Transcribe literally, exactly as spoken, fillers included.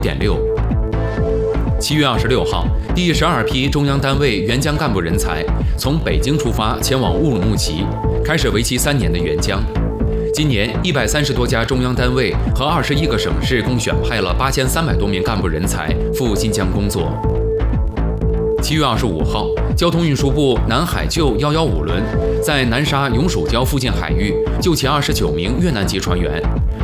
点六。七月二十六号，第十二批中央单位援疆干部人才从北京出发，前往乌鲁木齐，开始为期三年的援疆。今年，一百三十多家中央单位和二十一个省市共选派了八千三百多名干部人才赴新疆工作。七月二十五号，交通运输部南海救一一五轮在南沙永暑礁附近海域救起二十九名越南籍船员。